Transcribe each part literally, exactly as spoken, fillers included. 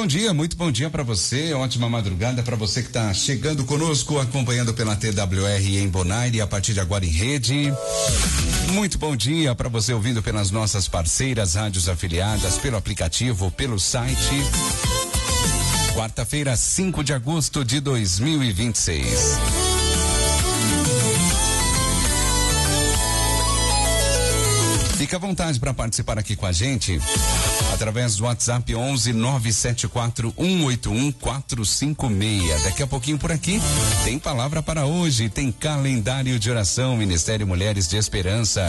bom dia, muito bom dia para você, ótima madrugada para você que está chegando conosco, acompanhando pela T W R em Bonaire, a partir de agora em rede. Muito bom dia para você ouvindo pelas nossas parceiras rádios afiliadas, pelo aplicativo, pelo site. Quarta-feira, cinco de agosto de dois mil e vinte e seis. Fica à vontade para participar aqui com a gente através do WhatsApp onze nove sete quatro um oito um quatro cinco seis. Daqui a pouquinho por aqui tem palavra para hoje, tem calendário de oração, Ministério Mulheres de Esperança.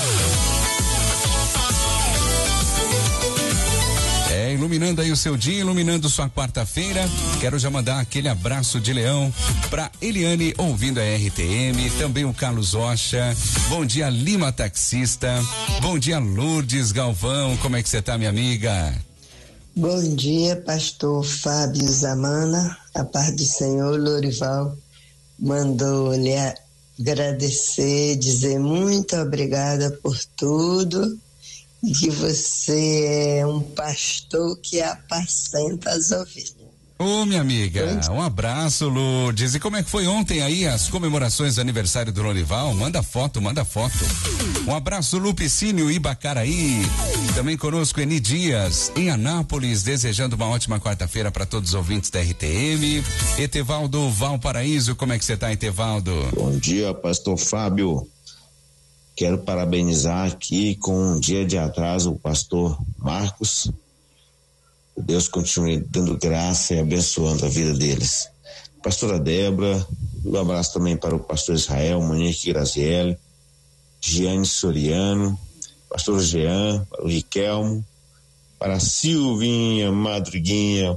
É, iluminando aí o seu dia, iluminando sua quarta-feira. Quero já mandar aquele abraço de leão pra Eliane, ouvindo a R T M, também o Carlos Rocha. Bom dia, Lima Taxista. Bom dia, Lourdes Galvão. Como é que você tá, minha amiga? Bom dia, pastor Fábio Zamana. A paz do Senhor. Lorival mandou lhe agradecer, dizer muito obrigada por tudo. Que você é um pastor que apacenta as ovelhas. Ô, minha amiga, um abraço, Lourdes. E como é que foi ontem aí as comemorações do aniversário do Lorival? Manda foto, manda foto. Um abraço, Lupicínio Ibacaraí. Também conosco, Eni Dias, em Anápolis, desejando uma ótima quarta-feira para todos os ouvintes da R T M. Etevaldo Valparaíso, como é que você tá, Etevaldo? Bom dia, pastor Fábio. Quero parabenizar aqui com um dia de atraso o pastor Marcos. Deus continue dando graça e abençoando a vida deles. Pastora Débora, um abraço também para o pastor Israel, Monique Grazielli, Giane Soriano, pastor Jean, para o Riquelmo, para a Silvinha Madruguinha,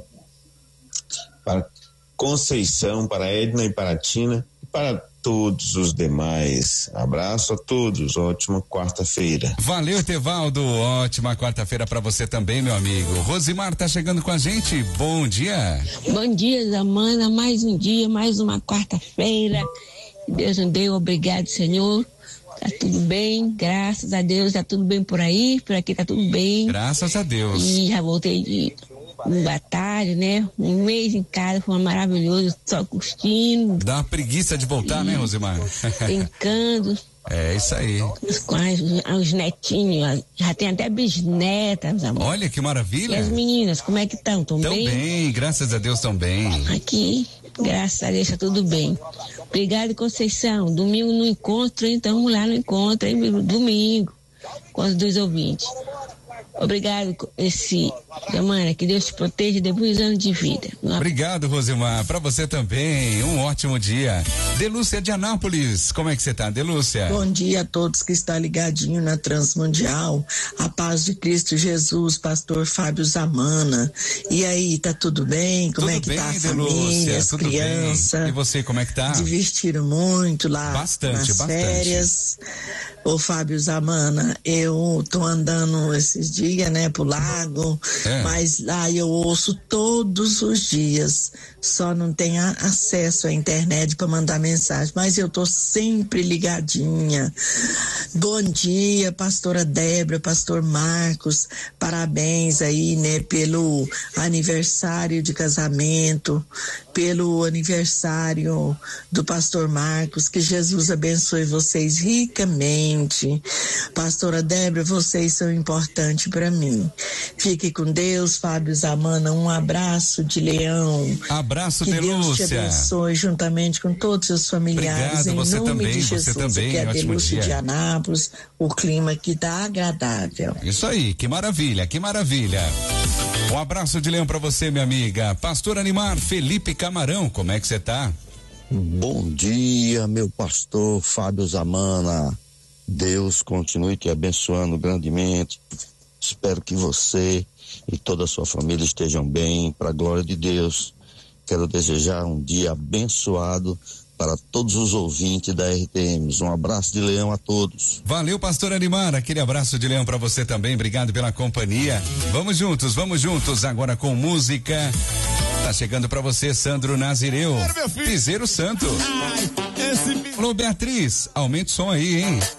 para Conceição, para a Edna e para a Tina, e para todos os demais. Abraço a todos, ótima quarta-feira. Valeu, Etevaldo, ótima quarta-feira para você também, meu amigo. Rosimar tá chegando com a gente, bom dia. Bom dia, Zamana, mais um dia, mais uma quarta-feira, Deus nos deu, obrigado, Senhor. Tá tudo bem, graças a Deus, tá tudo bem por aí, por aqui tá tudo bem. Graças a Deus. E já voltei de um batalha, né? Um mês em casa, foi maravilhoso, só curtindo. Dá uma preguiça de voltar, e, né, Rosimar? Brincando. É isso aí. Com as, os netinhos, já tem até bisnetas, amor. Olha que maravilha. E as meninas, como é que estão? Tão bem? Tão bem, graças a Deus tão bem. Aqui, graças a Deus, tá tudo bem. Obrigado, Conceição. Domingo no encontro, então vamos lá no encontro, hein? Domingo, com os dois ouvintes. Obrigado, esse semana, que Deus te proteja, dê muitos anos de vida. Obrigado, Rosimar, pra você também, um ótimo dia. Delúcia de Anápolis, como é que você tá, Delúcia? Bom dia a todos que estão ligadinho na Transmundial, a paz de Cristo Jesus, pastor Fábio Zamana. E aí, tá tudo bem? Como tudo é que bem, tá a Delúcia, família, as tudo crianças? Bem. E você, como é que tá? Divertiram muito lá bastante, nas bastante. férias. Ô Fábio Zamana, eu tô andando esses dias, né, pro lago, é. Mas lá eu ouço todos os dias, só não tenho acesso à internet para mandar mensagem, mas eu tô sempre ligadinha. Bom dia, pastora Débora, pastor Marcos, parabéns aí, né, pelo aniversário de casamento, pelo aniversário do pastor Marcos, que Jesus abençoe vocês ricamente. Pastora Débora, vocês são importantes para mim. Fique com Deus, Fábio Zamana, um abraço de leão. Abraço, que Delúcia. Deus te abençoe juntamente com todos os familiares. Obrigado, em você nome também, de Jesus, você também, que é a Delúcia dia. de Anápolis, o clima aqui tá agradável. Isso aí, que maravilha, que maravilha. Um abraço de leão para você, minha amiga. Pastor Animar, Felipe Camarão, como é que você tá? Bom dia, meu pastor Fábio Zamana. Deus continue te abençoando grandemente. Espero que você e toda a sua família estejam bem, para a glória de Deus. Quero desejar um dia abençoado para todos os ouvintes da R T M. Um abraço de leão a todos. Valeu, pastor Animar, aquele abraço de leão para você também, obrigado pela companhia. Vamos juntos, vamos juntos, agora com música. Tá chegando para você, Sandro Nazireu, Piseiro Santo. Alô, Beatriz, aumenta o som aí, hein?